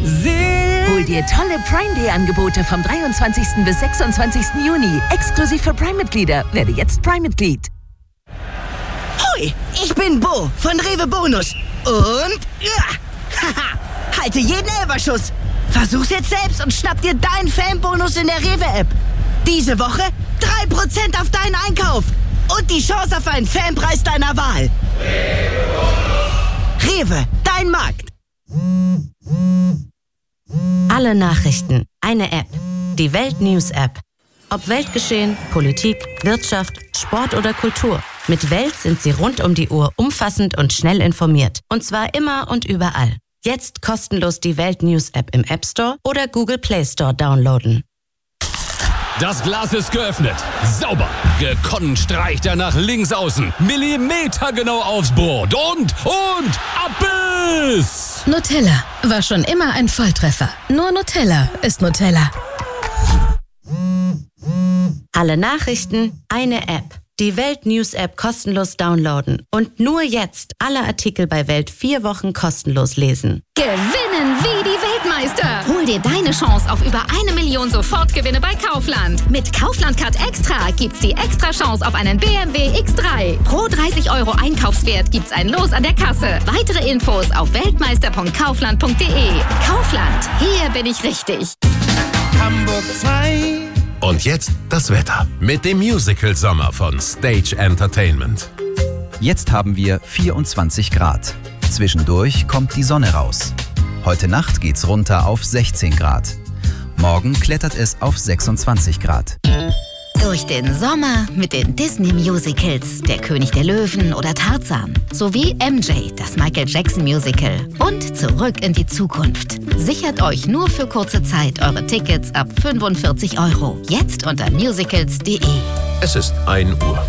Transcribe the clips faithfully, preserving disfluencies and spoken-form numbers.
Hol dir tolle Prime Day Angebote vom dreiundzwanzigsten bis sechsundzwanzigsten Juni. Exklusiv für Prime-Mitglieder. Werde jetzt Prime-Mitglied. Hoi, ich bin Bo von Rewe Bonus. Und ja, haha, halte jeden Elferschuss. Versuch's jetzt selbst und schnapp dir deinen Fanbonus in der Rewe-App. Diese Woche drei Prozent auf deinen Einkauf. Und die Chance auf einen Fanpreis deiner Wahl. Rewe, dein Markt. Alle Nachrichten, eine App. Die Welt News App. Ob Weltgeschehen, Politik, Wirtschaft, Sport oder Kultur. Mit Welt sind Sie rund um die Uhr umfassend und schnell informiert. Und zwar immer und überall. Jetzt kostenlos die Welt News App im App Store oder Google Play Store downloaden. Das Glas ist geöffnet. Sauber. Gekonnt streicht er nach links außen. Millimetergenau aufs Brot. Und, und, Abbiss! Nutella war schon immer ein Volltreffer. Nur Nutella ist Nutella. Alle Nachrichten, eine App. Die Welt News App kostenlos downloaden. Und nur jetzt alle Artikel bei Welt vier Wochen kostenlos lesen. Gewinnen wie die Weltmeister. Hol dir deine Chance auf über eine Million Sofortgewinne bei Kaufland. Mit Kaufland Card Extra gibt's die extra Chance auf einen B M W X drei. Pro dreißig Euro Einkaufswert gibt's ein Los an der Kasse. Weitere Infos auf weltmeister punkt kaufland punkt de. Kaufland, hier bin ich richtig. Hamburg zwei. Und jetzt das Wetter mit dem Musical-Sommer von Stage Entertainment. Jetzt haben wir vierundzwanzig Grad. Zwischendurch kommt die Sonne raus. Heute Nacht geht's runter auf sechzehn Grad. Morgen klettert es auf sechsundzwanzig Grad. Durch den Sommer mit den Disney-Musicals Der König der Löwen oder Tarzan sowie M J, das Michael Jackson-Musical und Zurück in die Zukunft. Sichert euch nur für kurze Zeit eure Tickets ab fünfundvierzig Euro. Jetzt unter musicals punkt de. Es ist ein Uhr.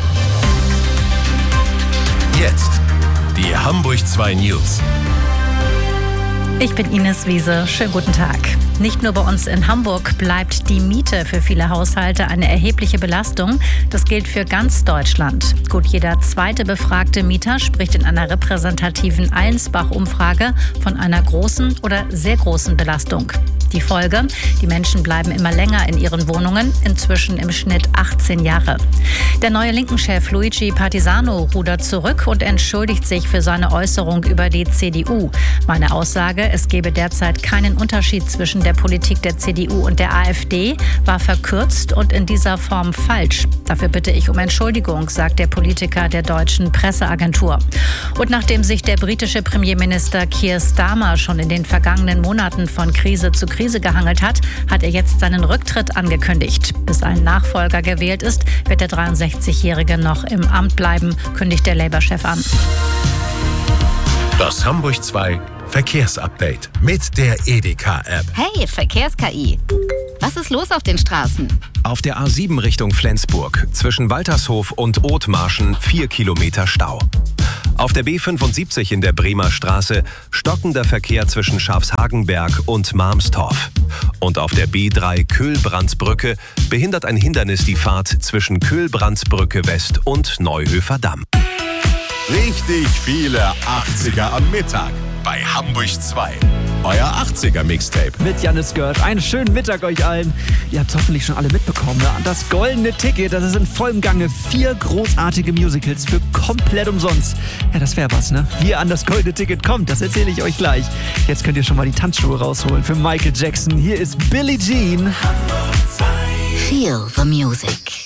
Jetzt die Hamburg zwei News. Ich bin Ines Wiese. Schönen guten Tag. Nicht nur bei uns in Hamburg bleibt die Miete für viele Haushalte eine erhebliche Belastung. Das gilt für ganz Deutschland. Gut jeder zweite befragte Mieter spricht in einer repräsentativen Allensbach-Umfrage von einer großen oder sehr großen Belastung. Die Folge? Die Menschen bleiben immer länger in ihren Wohnungen, inzwischen im Schnitt achtzehn Jahre. Der neue Linken-Chef Luigi Partisano rudert zurück und entschuldigt sich für seine Äußerung über die C D U. Meine Aussage, es gebe derzeit keinen Unterschied zwischen der Politik der C D U und der AfD, war verkürzt und in dieser Form falsch. Dafür bitte ich um Entschuldigung, sagt der Politiker der deutschen Presseagentur. Und nachdem sich der britische Premierminister Keir Starmer schon in den vergangenen Monaten von Krise zu Krise gehangelt hat, hat er jetzt seinen Rücktritt angekündigt. Bis ein Nachfolger gewählt ist, wird der dreiundsechzigjährige noch im Amt bleiben, kündigt der Labour-Chef an. Das Hamburg zwei Verkehrsupdate mit der Edeka-App. Hey, Verkehrs-K I. Was ist los auf den Straßen? Auf der A sieben Richtung Flensburg, zwischen Waltershof und Othmarschen vier Kilometer Stau. Auf der B fünfundsiebzig in der Bremer Straße stockender Verkehr zwischen Schafshagenberg und Marmstorf. Und auf der B drei Köhlbrandsbrücke behindert ein Hindernis die Fahrt zwischen Köhlbrandsbrücke West und Neuhöfer Damm. Richtig viele achtziger am Mittag bei Hamburg zwei. Euer achtziger-Mixtape. Mit Janis Gerd. Einen schönen Mittag euch allen. Ihr habt es hoffentlich schon alle mitbekommen. Ne? Das goldene Ticket, das ist in vollem Gange. Vier großartige Musicals für komplett umsonst. Ja, das wäre was, ne? Wie ihr an das goldene Ticket kommt, das erzähle ich euch gleich. Jetzt könnt ihr schon mal die Tanzschuhe rausholen für Michael Jackson. Hier ist Billie Jean. Feel the music.